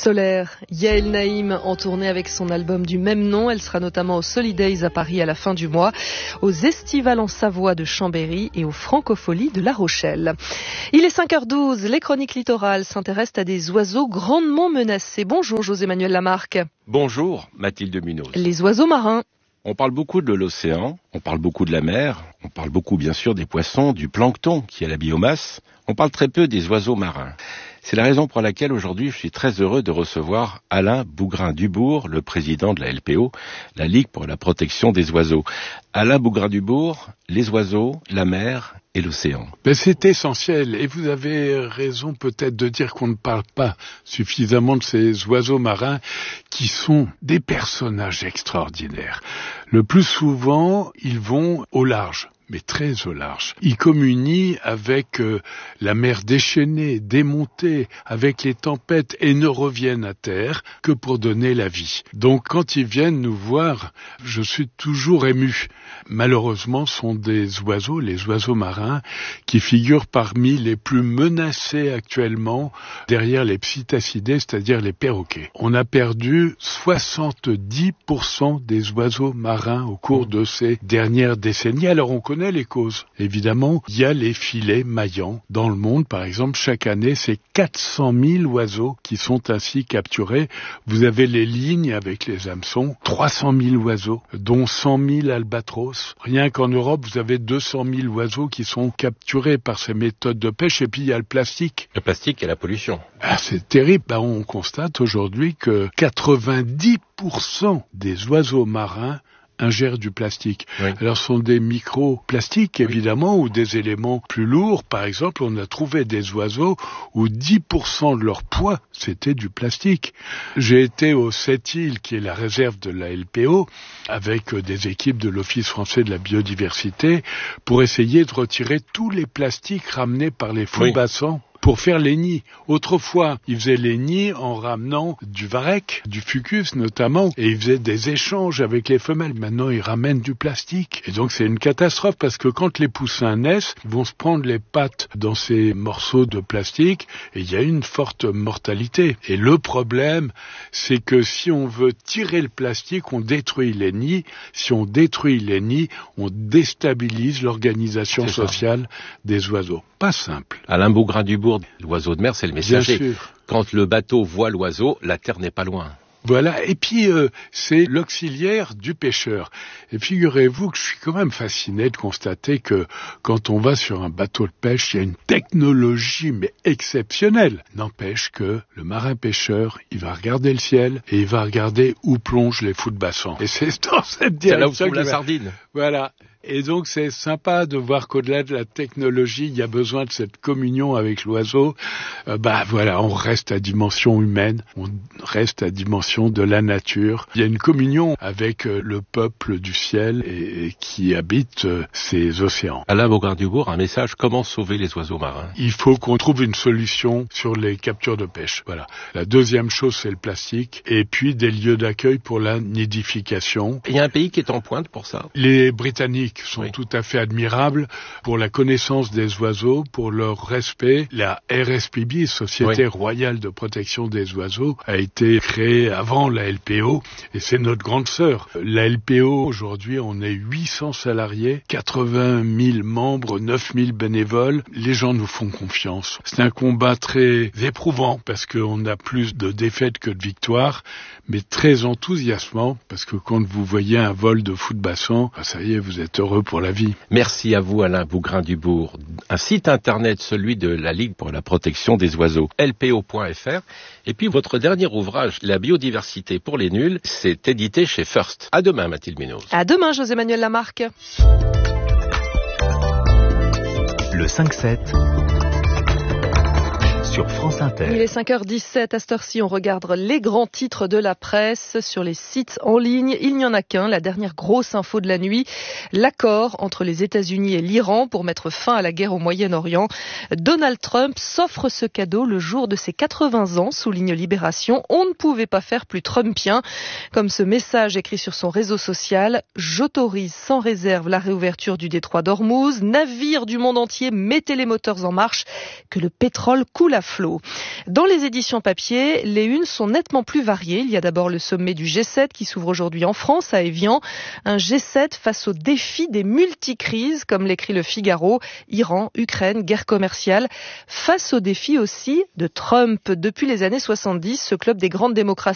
Solaire. Yael Naïm en tournée avec son album du même nom. Elle sera notamment au Solidays à Paris à la fin du mois, aux Estivales en Savoie de Chambéry et aux Francopholies de La Rochelle. Il est 5h12. Les chroniques littorales s'intéressent à des oiseaux grandement menacés. Bonjour José-Manuel Lamarque. Bonjour Mathilde Munoz. Les oiseaux marins. On parle beaucoup de l'océan, on parle beaucoup de la mer, on parle beaucoup bien sûr des poissons, du plancton qui est la biomasse. On parle très peu des oiseaux marins. C'est la raison pour laquelle aujourd'hui je suis très heureux de recevoir Alain Bougrain-Dubourg, le président de la LPO, la Ligue pour la protection des oiseaux. Alain Bougrain-Dubourg, les oiseaux, la mer et l'océan. C'est essentiel et vous avez raison peut-être de dire qu'on ne parle pas suffisamment de ces oiseaux marins qui sont des personnages extraordinaires. Le plus souvent, ils vont au large, mais très au large. Ils communient avec la mer déchaînée, démontée, avec les tempêtes et ne reviennent à terre que pour donner la vie. Donc quand ils viennent nous voir, je suis toujours ému. Malheureusement, ce sont des oiseaux, les oiseaux marins, qui figurent parmi les plus menacés actuellement derrière les psittacidés, c'est-à-dire les perroquets. On a perdu 70% des oiseaux marins au cours de ces dernières décennies. Alors on connaît les causes. Évidemment, il y a les filets maillants. Dans le monde, par exemple, chaque année, c'est 400 000 oiseaux qui sont ainsi capturés. Vous avez les lignes avec les hameçons, 300 000 oiseaux, dont 100 000 albatros. Rien qu'en Europe, vous avez 200 000 oiseaux qui sont capturés par ces méthodes de pêche. Et puis, il y a le plastique. Le plastique et la pollution. C'est terrible. On constate aujourd'hui que 90% des oiseaux marins ingèrent du plastique. Oui. Alors, ce sont des microplastiques, évidemment, ou des éléments plus lourds. Par exemple, on a trouvé des oiseaux où 10% de leur poids, c'était du plastique. J'ai été au Sept-Îles, qui est la réserve de la LPO, avec des équipes de l'Office français de la biodiversité, pour essayer de retirer tous les plastiques ramenés par les fourbassants. Pour faire les nids. Autrefois, ils faisaient les nids en ramenant du varech, du fucus notamment, et ils faisaient des échanges avec les femelles. Maintenant, ils ramènent du plastique. Et donc, c'est une catastrophe parce que quand les poussins naissent, ils vont se prendre les pattes dans ces morceaux de plastique et il y a une forte mortalité. Et le problème, c'est que si on veut tirer le plastique, on détruit les nids. Si on détruit les nids, on déstabilise l'organisation sociale des oiseaux. Pas simple. Alain Bougrain-Dubourg, l'oiseau de mer, c'est le messager. Bien sûr. Quand le bateau voit l'oiseau, la terre n'est pas loin. Voilà, et puis c'est l'auxiliaire du pêcheur. Et figurez-vous que je suis quand même fasciné de constater que quand on va sur un bateau de pêche, il y a une technologie mais exceptionnelle. N'empêche que le marin-pêcheur, il va regarder le ciel et il va regarder où plongent les fourbassants. Et c'est dans cette direction. C'est là où trouve la sardine. Voilà. Et donc c'est sympa de voir qu'au-delà de la technologie, il y a besoin de cette communion avec l'oiseau. Voilà, on reste à dimension humaine, on reste à dimension de la nature. Il y a une communion avec le peuple du ciel et qui habite ces océans. Alain Bougrain-Dubourg, un message, comment sauver les oiseaux marins? Il faut qu'on trouve une solution sur les captures de pêche. Voilà. La deuxième chose, c'est le plastique. Et puis des lieux d'accueil pour la nidification. Il y a un pays qui est en pointe pour ça? Les Britanniques sont tout à fait admirables pour la connaissance des oiseaux, pour leur respect. La RSPB, Société Royale de Protection des Oiseaux, a été créée avant la LPO et c'est notre grande sœur. La LPO, aujourd'hui, on est 800 salariés, 80 000 membres, 9 000 bénévoles. Les gens nous font confiance. C'est un combat très éprouvant parce qu'on a plus de défaites que de victoires, mais très enthousiasmant parce que quand vous voyez un vol de fourbassants, ça y est, vous êtes heureux pour la vie. Merci à vous Alain Bougrain-Dubourg. Un site internet, celui de la Ligue pour la protection des oiseaux, lpo.fr. Et puis votre dernier ouvrage, La biodiversité pour les nuls, c'est édité chez First. À demain Mathilde Munoz. À demain José-Manuel Lamarque. Le 5-7 sur France Inter. Il est 5h17, à cette heure-ci, on regarde les grands titres de la presse sur les sites en ligne. Il n'y en a qu'un, la dernière grosse info de la nuit, l'accord entre les États-Unis et l'Iran pour mettre fin à la guerre au Moyen-Orient. Donald Trump s'offre ce cadeau le jour de ses 80 ans, souligne Libération. On ne pouvait pas faire plus trumpien. Comme ce message écrit sur son réseau social, j'autorise sans réserve la réouverture du détroit d'Ormuz. Navires du monde entier, mettez les moteurs en marche, que le pétrole coule à flot. Dans les éditions papier, les unes sont nettement plus variées. Il y a d'abord le sommet du G7 qui s'ouvre aujourd'hui en France, à Évian. Un G7 face au défi des multicrises, comme l'écrit le Figaro. Iran, Ukraine, guerre commerciale. Face au défi aussi de Trump. Depuis les années 70, ce club des grandes démocraties